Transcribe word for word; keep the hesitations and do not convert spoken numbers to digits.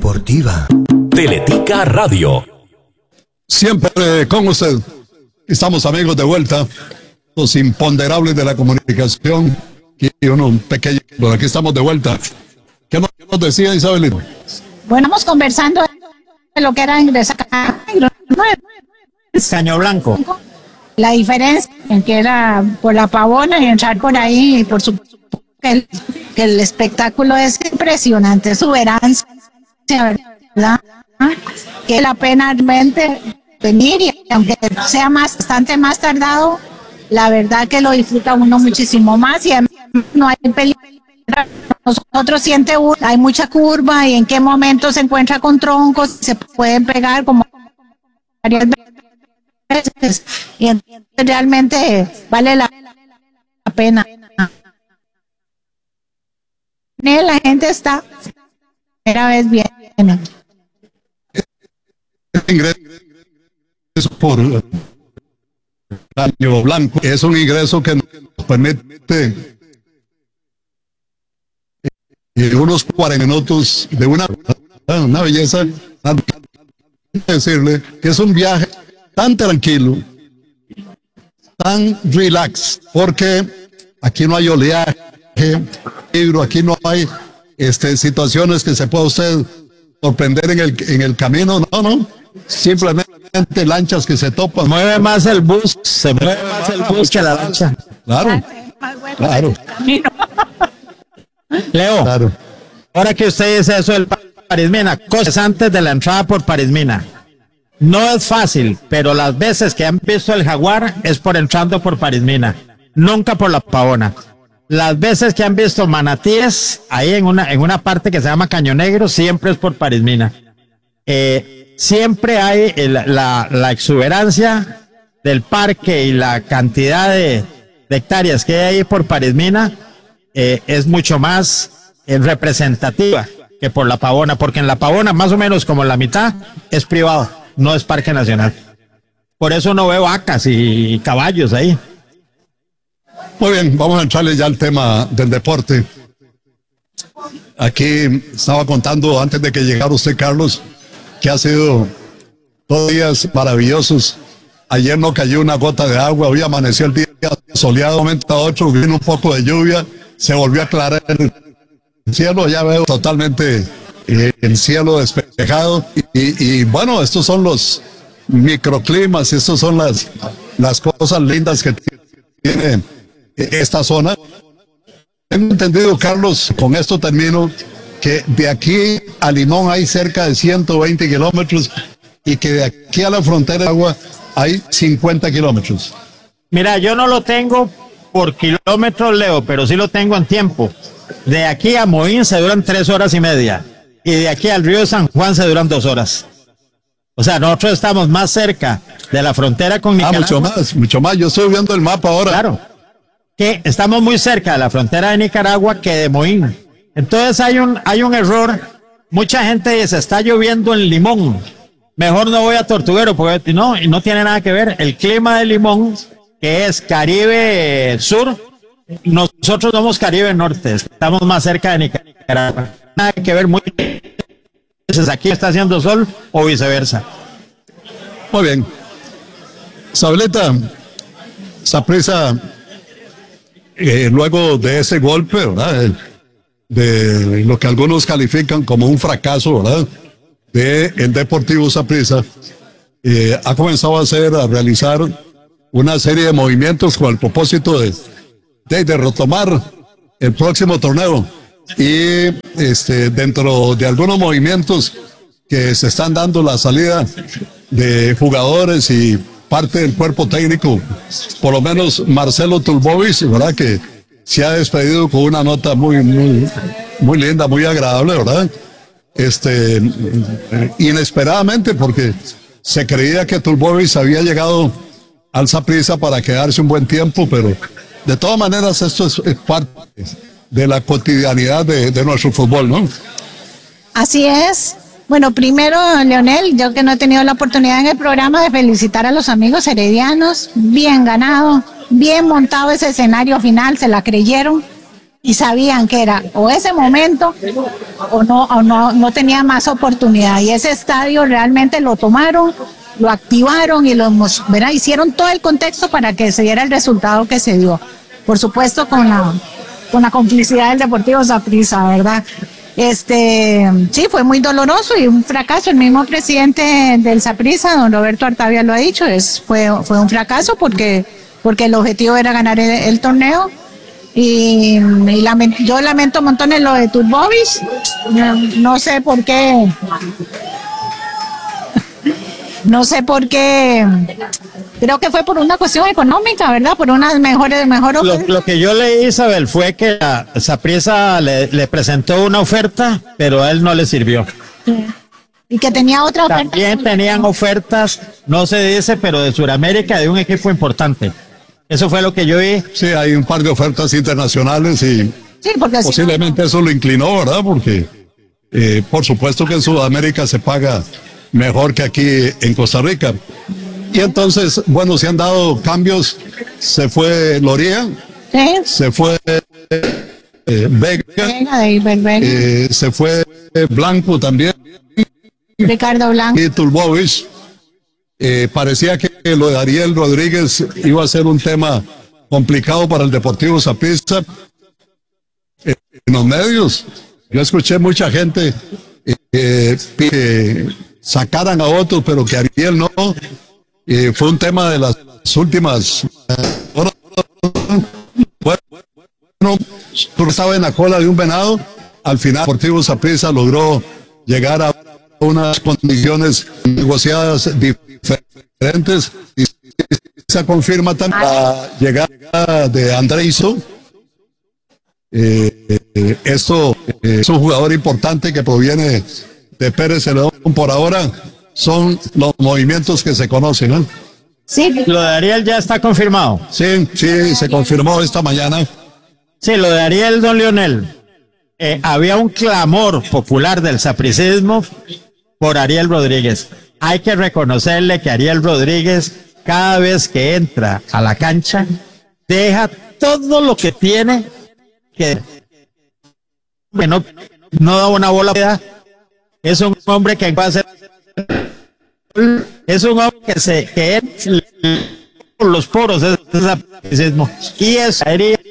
deportiva. Teletica Radio. Siempre con usted. Estamos amigos de vuelta. Los imponderables de la comunicación. Y uno pequeño. Aquí estamos de vuelta. ¿Qué nos, qué nos decía Isabelita? Bueno, vamos conversando de lo que era ingresar a Caño Blanco. La diferencia en que era por la Pavona y entrar por ahí, y por supuesto que el, que el espectáculo es impresionante, exuberancia, ¿verdad? Que es la pena realmente venir, y aunque sea más, bastante más tardado, la verdad que lo disfruta uno muchísimo más, y no hay peligro. Nosotros siente uno, hay mucha curva, y en qué momento se encuentra con troncos, se pueden pegar como varias veces, y realmente vale la pena. La gente está primera vez bien. Ingreso por Caño Blanco es un ingreso que nos permite eh, unos cuarenta minutos de una, una belleza. Decirle que es un viaje tan tranquilo, tan relax, porque aquí no hay oleaje, aquí no hay este, situaciones que se pueda usted sorprender en el, en el camino, no, no, simplemente lanchas que se topan. Mueve más el bus, se mueve más el bus que la lancha. Claro, claro. Leo, claro. Ahora que usted dice eso del Parismina, cosas antes de la entrada por Parismina. No es fácil, pero las veces que han visto el Jaguar es por entrando por Parismina, nunca por la Pavona. Las veces que han visto manatíes ahí en una en una parte que se llama Caño Negro, siempre es por Parismina. Eh, siempre hay el, la, la exuberancia del parque y la cantidad de, de hectáreas que hay ahí por Parismina eh, es mucho más eh, representativa que por la Pavona, porque en la Pavona más o menos como la mitad es privado, no es parque nacional. Por eso no veo vacas y caballos ahí. Muy bien, vamos a entrarle ya al tema del deporte. Aquí estaba contando antes de que llegara usted, Carlos, que ha sido dos días maravillosos. Ayer no cayó una gota de agua, hoy amaneció el día soleado, de un momento a otro vino un poco de lluvia, se volvió a aclarar el cielo, ya veo totalmente eh, el cielo despejado. Y, y bueno, estos son los microclimas, estos son las, las cosas lindas que tiene esta zona. Tengo entendido, Carlos, con esto termino, que de aquí a Limón hay cerca de ciento veinte kilómetros y que de aquí a la frontera de agua hay cincuenta kilómetros. Mira, yo no lo tengo por kilómetros, Leo, pero sí lo tengo en tiempo. De aquí a Moín se duran tres horas y media y de aquí al río San Juan se duran dos horas. O sea, nosotros estamos más cerca de la frontera con Nicaragua. Ah, mucho más, mucho más. Yo estoy viendo el mapa ahora. Claro, que estamos muy cerca de la frontera de Nicaragua que de Moín. Entonces hay un, hay un error. Mucha gente dice, está lloviendo en Limón. Mejor no voy a Tortuguero, porque no, y no tiene nada que ver. El clima de Limón, que es Caribe Sur, nosotros somos Caribe Norte, estamos más cerca de Nicaragua. Nada que ver, muy veces aquí está haciendo sol o viceversa. Muy bien. Sableta, Saprissa, eh, luego de ese golpe, ¿verdad? De, de lo que algunos califican como un fracaso, ¿verdad? De el Deportivo Saprissa, eh, ha comenzado a hacer, a realizar una serie de movimientos con el propósito de, de, de retomar el próximo torneo. Y este, dentro de algunos movimientos que se están dando, la salida de jugadores y parte del cuerpo técnico, por lo menos Marcelo Tulbovic, ¿verdad? Que se ha despedido con una nota muy, muy, muy linda, muy agradable, ¿verdad? Este, inesperadamente, porque se creía que Tulbovic había llegado al Saprissa para quedarse un buen tiempo, pero de todas maneras esto es, es parte de la cotidianidad de, de nuestro fútbol, ¿no? Así es. Bueno, primero, Leonel, yo que no he tenido la oportunidad en el programa de felicitar a los amigos heredianos, bien ganado, bien montado ese escenario final, se la creyeron, y sabían que era o ese momento o no o no no tenía más oportunidad, y ese estadio realmente lo tomaron, lo activaron y lo ¿verdad? Hicieron todo el contexto para que se diera el resultado que se dio, por supuesto con la con la complicidad del Deportivo Saprissa, ¿verdad? Este, sí, fue muy doloroso y un fracaso. El mismo presidente del Saprissa, don Roberto Artavia, lo ha dicho, es fue fue un fracaso porque porque el objetivo era ganar el, el torneo. Y, y lament, yo lamento montones lo de Turbovic, no, no sé por qué, no sé por qué, creo que fue por una cuestión económica, ¿verdad? Por unas mejores, mejor lo, lo que yo leí, Isabel, fue que a Saprissa le, le presentó una oferta, pero a él no le sirvió. Sí. Y que tenía otra oferta. También tenían ofertas, no se dice, pero de Sudamérica, de un equipo importante. Eso fue lo que yo vi. Sí, hay un par de ofertas internacionales y sí, porque posiblemente si no, eso lo inclinó, ¿verdad? Porque eh, por supuesto que en Sudamérica se paga mejor que aquí en Costa Rica. Y entonces, bueno, se han dado cambios. Se fue Loría, sí, se fue eh, Vega, Vega, de Vega. Eh, se fue Blanco también. Ricardo Blanco. Y Turbovic. Eh, parecía que lo de Ariel Rodríguez iba a ser un tema complicado para el Deportivo Saprissa. Eh, en los medios, yo escuché mucha gente eh, que sacaran a otros, pero que Ariel no. Eh, fue un tema de las últimas horas. Bueno, estaba en la cola de un venado. Al final, el Deportivo Saprissa logró llegar a unas condiciones negociadas diferentes. diferentes y se confirma también la llegada de Andreiso. Eh, eh, esto eh, es un jugador importante que proviene de Pérez Celedón. Por ahora son los movimientos que se conocen, ¿no? Sí, Lo de Ariel ya está confirmado. Sí, sí, se confirmó esta mañana. Sí, lo de Ariel, don Leonel. Eh, había un clamor popular del sapricismo por Ariel Rodríguez. Hay que reconocerle que Ariel Rodríguez, cada vez que entra a la cancha, deja todo lo que tiene que no, no da una bola. Es un hombre que va a hacer, es un hombre que se que es por los poros de sapricismo, y eso Ariel